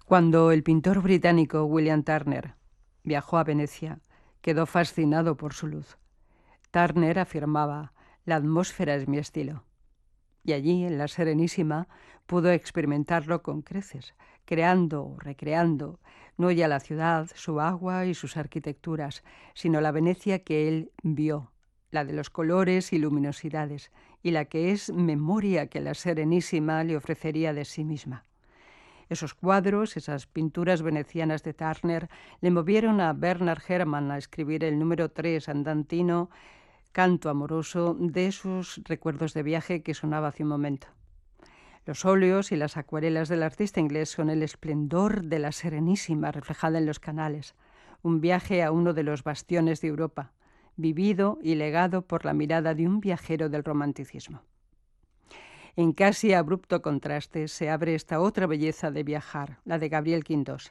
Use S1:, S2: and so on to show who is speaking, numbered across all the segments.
S1: Cuando el pintor británico William Turner viajó a Venecia, quedó fascinado por su luz. Turner afirmaba: «La atmósfera es mi estilo». Y allí, en la Serenísima, pudo experimentarlo con creces, creando o recreando no ya la ciudad, su agua y sus arquitecturas, sino la Venecia que él vio, la de los colores y luminosidades, y la que es memoria que la Serenísima le ofrecería de sí misma. Esos cuadros, esas pinturas venecianas de Turner, le movieron a Bernard Herrmann a escribir el número 3 andantino, canto amoroso, de sus recuerdos de viaje que sonaba hace un momento. Los óleos y las acuarelas del artista inglés son el esplendor de la Serenísima reflejada en los canales, un viaje a uno de los bastiones de Europa, vivido y legado por la mirada de un viajero del romanticismo. En casi abrupto contraste se abre esta otra belleza de viajar, la de Gabriel Quindós.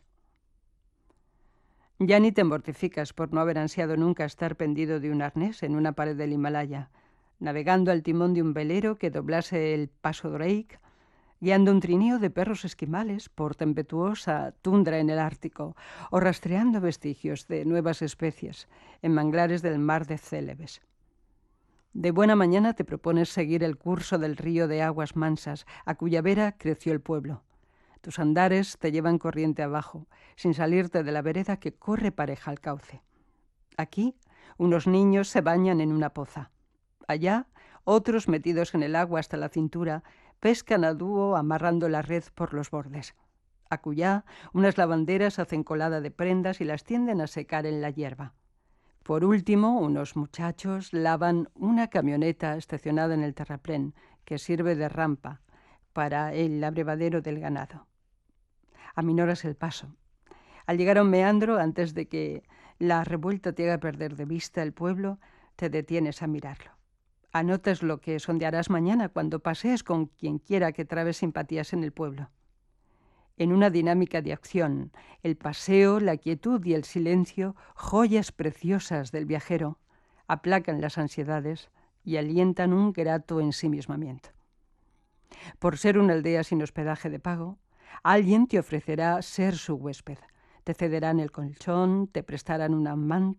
S1: Ya ni te mortificas por no haber ansiado nunca estar pendido de un arnés en una pared del Himalaya, navegando al timón de un velero que doblase el paso Drake, guiando un trineo de perros esquimales por tempestuosa tundra en el Ártico, o rastreando vestigios de nuevas especies en manglares del mar de Célebes. De buena mañana te propones seguir el curso del río de aguas mansas, a cuya vera creció el pueblo. Tus andares te llevan corriente abajo, sin salirte de la vereda que corre pareja al cauce. Aquí, unos niños se bañan en una poza. Allá, otros, metidos en el agua hasta la cintura, pescan a dúo amarrando la red por los bordes. Acullá, unas lavanderas hacen colada de prendas y las tienden a secar en la hierba. Por último, unos muchachos lavan una camioneta estacionada en el terraplén, que sirve de rampa para el abrevadero del ganado. Aminoras el paso. Al llegar a un meandro, antes de que la revuelta te haga perder de vista el pueblo, te detienes a mirarlo. Anotas lo que sondearás mañana cuando pasees con quien quiera que trabes simpatías en el pueblo. En una dinámica de acción, el paseo, la quietud y el silencio, joyas preciosas del viajero, aplacan las ansiedades y alientan un grato ensimismamiento. Por ser una aldea sin hospedaje de pago, alguien te ofrecerá ser su huésped. Te cederán el colchón, te prestarán una manta,